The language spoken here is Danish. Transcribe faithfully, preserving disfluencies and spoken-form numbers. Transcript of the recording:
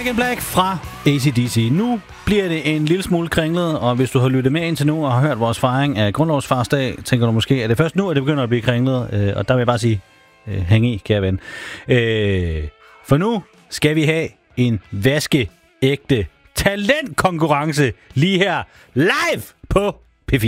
Back in Black fra A C D C. Nu bliver det en lille smule kringlet, og hvis du har lyttet med indtil nu og har hørt vores fejring af Grundlovsfarsdag, tænker du måske, at det først nu, at det begynder at blive kringlet, øh, og der vil jeg bare sige, øh, hæng i, kære ven. Øh, for nu skal vi have en vaskeægte talentkonkurrence lige her live på